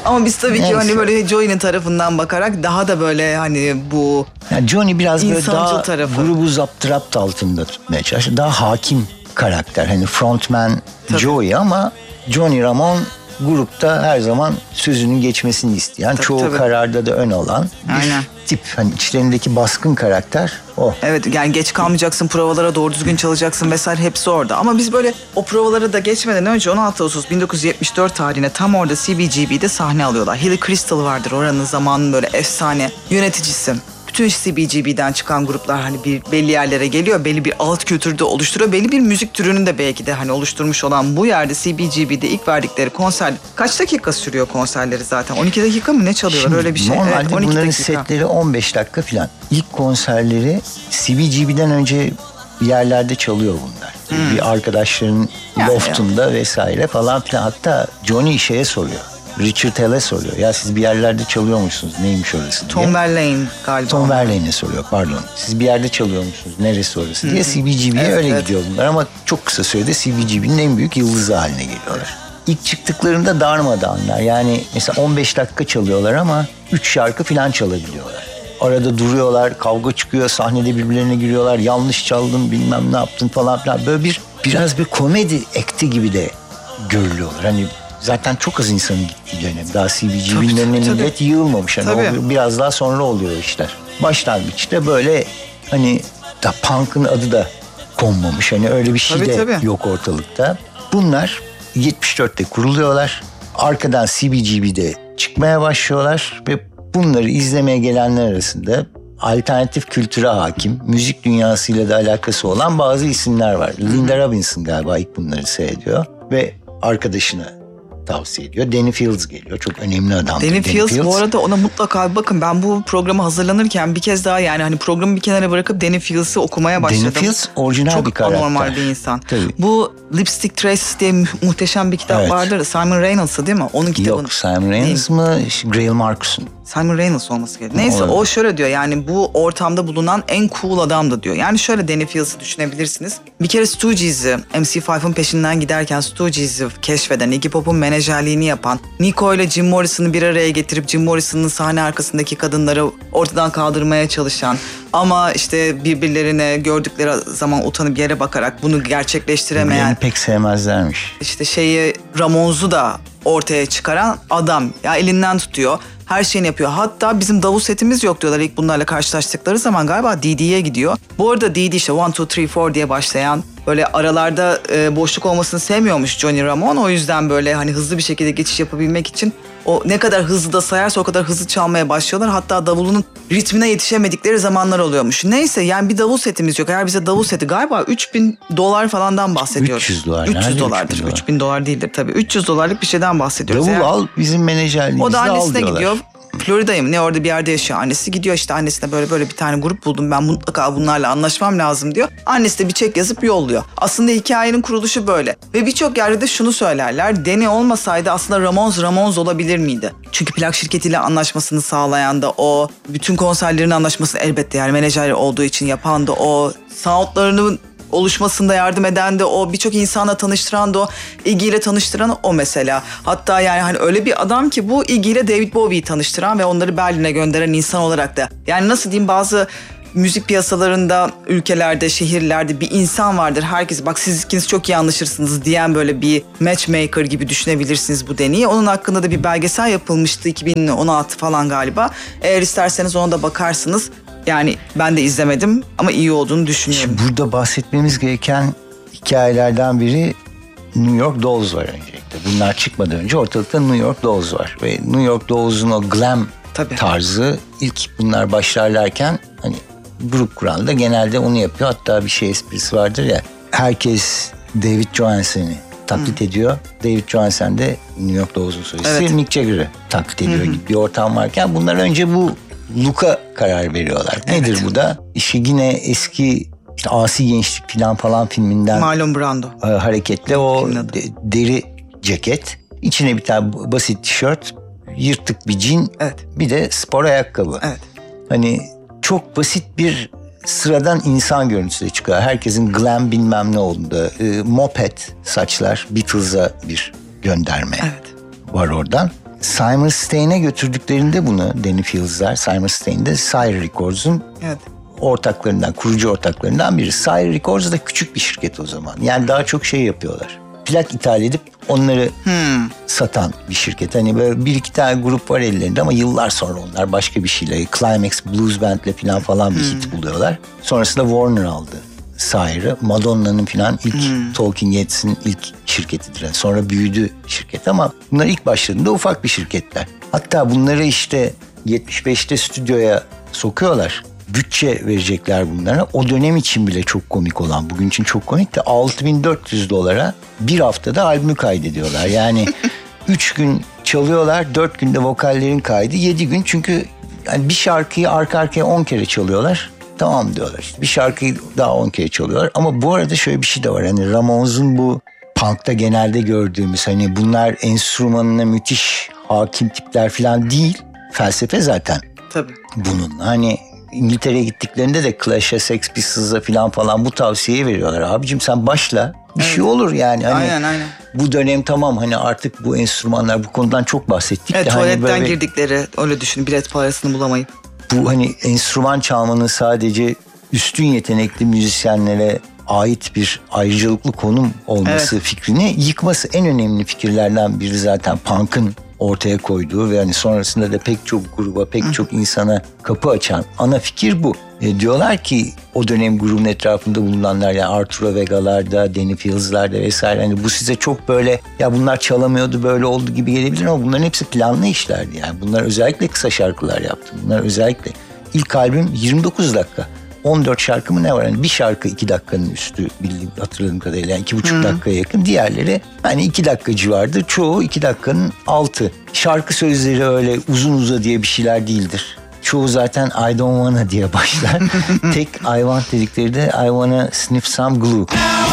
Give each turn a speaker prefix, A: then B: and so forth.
A: Ama biz tabii ki hani böyle Johnny'nin tarafından bakarak daha da böyle hani bu
B: yani Johnny biraz böyle daha
A: tarafı.
B: Grubu zaptırapt altında tutmaya çalışıyor. Daha hakim karakter. Hani frontman Joey ama Johnny Ramone grupta her zaman sözünün geçmesini isteyen, çoğu kararda da ön alan bir tip. Hani içlerindeki baskın karakter o.
A: Evet, yani geç kalmayacaksın, provalara doğru düzgün çalacaksın vesaire, hepsi orada. Ama biz böyle o provalara da geçmeden önce 16 Ağustos 1974 tarihine tam orada CBGB'de sahne alıyorlar. Hilly Crystal vardır, oranın zamanın böyle efsane yöneticisi. Bütün CBGB'den çıkan gruplar hani bir belli yerlere geliyor, belli bir alt kültürde oluşturuyor, belli bir müzik türünü de belki de hani oluşturmuş olan bu yerde CBGB'de ilk verdikleri konser kaç dakika sürüyor konserleri zaten? 12 dakika mı ne çalıyorlar? Şimdi, öyle bir şey.
B: Normalde
A: evet, 12
B: bunların
A: dakika.
B: setleri 15 dakika falan. İlk konserleri CBGB'den önce bir yerlerde çalıyor bunlar. Bir arkadaşların loftunda vesaire falan filan. Hatta Johnny şeye soruyor. Richard Hell'e soruyor. Ya siz bir yerlerde çalıyormuşsunuz. Neymiş orası diye.
A: Tom Verlaine galiba.
B: Tom Verlaine'e soruyor, pardon. Siz bir yerde çalıyormuşsunuz. Neresi orası diye CBGB'ye öyle gidiyor bunlar. Ama çok kısa sürede CBGB'nin en büyük yıldızı haline geliyorlar. İlk çıktıklarında darmadağınlar. Yani mesela 15 dakika çalıyorlar ama 3 şarkı falan çalabiliyorlar. Arada duruyorlar, kavga çıkıyor, sahnede birbirlerine giriyorlar. Yanlış çaldın, bilmem ne yaptın falan filan. Böyle biraz bir komedi ekti gibi de görülüyorlar. Hani zaten çok az insanın gittiği dönem. Daha CBGB'nin önüne millet yığılmamış. Hani biraz daha sonra oluyor işler. Başlangıçta böyle hani da punk'ın adı da konmamış. Hani öyle bir şey de yok ortalıkta. Bunlar 74'te kuruluyorlar. Arkadan CBGB'de çıkmaya başlıyorlar ve bunları izlemeye gelenler arasında alternatif kültüre hakim, müzik dünyasıyla da alakası olan bazı isimler var. Linda Robinson galiba ilk bunları seyrediyor ve arkadaşını tavsiye ediyor. Danny Fields geliyor. Çok önemli adam.
A: Danny Fields bu arada, ona mutlaka bakın. Ben bu programa hazırlanırken bir kez daha yani hani programı bir kenara bırakıp Danny Fields'ı okumaya başladım.
B: Danny Fields orijinal bir karakter.
A: Çok anormal bir insan.
B: Tabii.
A: Bu Lipstick Trace diye muhteşem bir kitap vardır. Simon Reynolds'ı değil mi? Onun kitabını.
B: Yok, Simon Reynolds mı? Grail Marcus'un.
A: Simon Reynolds olması gerekiyor. Neyse o şöyle diyor, yani bu ortamda bulunan en cool adamdı diyor. Yani şöyle Danny Fields'ı düşünebilirsiniz. Bir kere Stooges'i, MC5'ın peşinden giderken Stooges'i keşfeden, Iggy Pop'un menajerliğini yapan, Nico ile Jim Morrison'ı bir araya getirip Jim Morrison'ın sahne arkasındaki kadınları ortadan kaldırmaya çalışan ama işte birbirlerine gördükleri zaman utanıp yere bakarak bunu gerçekleştiremeyen.
B: Birbirlerini pek sevmezlermiş.
A: İşte Ramones'u da ortaya çıkaran adam. Ya elinden tutuyor. Her şeyini yapıyor. Hatta bizim davul setimiz yok diyorlar ilk bunlarla karşılaştıkları zaman, galiba Dee gidiyor. Bu arada Dee işte 1, 2, 3, 4 diye başlayan, böyle aralarda boşluk olmasını sevmiyormuş Johnny Ramone. O yüzden böyle hani hızlı bir şekilde geçiş yapabilmek için o ne kadar hızlı da sayarsa o kadar hızlı çalmaya başlıyorlar. Hatta davulunun ritmine yetişemedikleri zamanlar oluyormuş. Neyse yani bir davul setimiz yok. Eğer bize davul seti galiba $3,000 falandan bahsediyoruz.
B: $300.
A: $300'dır. $3,000 değildir tabii. $300'lık bir şeyden bahsediyoruz.
B: Davul al, bizim menajerliğimizde al diyorlar.
A: O da annesine gidiyor. Florida'ya mı ne, orada bir yerde yaşıyor. Annesi gidiyor işte, annesine böyle bir tane grup buldum ben, mutlaka bunlarla anlaşmam lazım diyor. Annesi de bir çek yazıp yolluyor. Aslında hikayenin kuruluşu böyle. Ve birçok yerde de şunu söylerler. Danny olmasaydı aslında Ramones olabilir miydi? Çünkü plak şirketiyle anlaşmasını sağlayan da o. Bütün konserlerin anlaşmasını elbette yani menajer olduğu için yapan da o. Soundlarının oluşmasında yardım eden de o, birçok insanla tanıştıran da o, Iggy ile tanıştıran o mesela. Hatta yani hani öyle bir adam ki bu Iggy ile David Bowie'yi tanıştıran ve onları Berlin'e gönderen insan olarak da. Yani nasıl diyeyim, bazı müzik piyasalarında, ülkelerde, şehirlerde bir insan vardır. Herkes bak siz ikiniz çok iyi anlaşırsınız diyen böyle bir matchmaker gibi düşünebilirsiniz bu Danny'yi. Onun hakkında da bir belgesel yapılmıştı 2016 falan galiba. Eğer isterseniz ona da bakarsınız. Yani ben de izlemedim ama iyi olduğunu düşünüyorum.
B: Şimdi burada bahsetmemiz gereken hikayelerden biri New York Dolls var öncelikle. Bunlar çıkmadan önce ortalıkta New York Dolls var. Ve New York Dolls'un o glam tarzı, ilk bunlar başlarlarken hani grup kuran da genelde onu yapıyor. Hatta bir şey esprisi vardır ya, herkes David Johansen'i taklit ediyor. David Johansen de New York Dolls'un solisti. Mick Jagger'ı taklit ediyor gibi bir ortam varken bunlar önce bu look'a karar veriyorlar. Nedir bu da? İşte yine eski işte Asi Gençlik falan filminden
A: Marlon Brando
B: hareketle o deri ceket, içine bir tane basit tişört, yırtık bir jean, bir de spor ayakkabı. Hani çok basit bir sıradan insan görüntüsü çıkıyor. Herkesin glam bilmem ne olduğunda. Moped saçlar, Beatles'a bir gönderme var oradan. Simon Stein'e götürdüklerinde bunu Danny Fields'lar, Simon Stein de Sire Records'un
A: Evet.
B: ortaklarından, kurucu ortaklarından biri. Sire Records da küçük bir şirket o zaman. Yani daha çok şey yapıyorlar. Plak ithal edip onları satan bir şirket. Hani böyle bir iki tane grup var ellerinde ama yıllar sonra onlar başka bir şeyle, Climax Blues Band'le falan bir hit buluyorlar. Sonrasında Warner aldı Sire'ı. Madonna'nın falan ilk Talking Heads'in ilk şirketidir. Yani sonra büyüdü şirket ama bunlar ilk başladığında ufak bir şirketler. Hatta bunları işte 75'te stüdyoya sokuyorlar. Bütçe verecekler bunlara. O dönem için bile çok komik olan, bugün için çok komik de $6.400 bir haftada albümü kaydediyorlar. Yani 3 gün çalıyorlar, 4 günde vokallerin kaydı, 7 gün çünkü yani bir şarkıyı arka arkaya 10 kere çalıyorlar. Tamam diyorlar işte. Bir şarkıyı daha 10 kere çalıyorlar. Ama bu arada şöyle bir şey de var. Hani Ramones'un bu punk'ta genelde gördüğümüz hani bunlar enstrümanına müthiş hakim tipler falan değil. Felsefe zaten.
A: Tabii.
B: Bunun hani İngiltere'ye gittiklerinde de Clash'a, Sex Pistols'a falan bu tavsiyeyi veriyorlar. Abicim sen başla, bir şey olur yani. Hani
A: Aynen.
B: bu dönem tamam hani artık bu enstrümanlar, bu konudan çok bahsettik.
A: Evet,
B: de
A: tuvaletten
B: hani böyle,
A: girdikleri, öyle düşün, bilet parasını bulamayıp.
B: bu hani enstrüman çalmanın sadece üstün yetenekli müzisyenlere ait bir ayrıcalıklı konum olması fikrini yıkması en önemli fikirlerden biri zaten punk'ın ortaya koyduğu ve hani sonrasında da pek çok gruba, pek çok insana kapı açan ana fikir bu. Diyorlar ki o dönem grubun etrafında bulunanlar, yani Arturo Vega'lar da, Danny Fields'lar da vesaire, hani bu size çok böyle ya bunlar çalamıyordu böyle oldu gibi gelebilir ama bunların hepsi planlı işlerdi yani. Bunlar özellikle kısa şarkılar yaptı. Bunlar özellikle ilk albüm 29 dakika. 14 şarkı mı ne var? Yani bir şarkı 2 dakikanın üstü bildiğim, hatırladığım kadarıyla. Yani 2,5 dakikaya yakın. Diğerleri hani 2 dakika civarıdır. Çoğu 2 dakikanın altı. Şarkı sözleri öyle uzun uza diye bir şeyler değildir. Çoğu zaten I don't wanna diye başlar. Tek I want dedikleri de I wanna sniff some glue.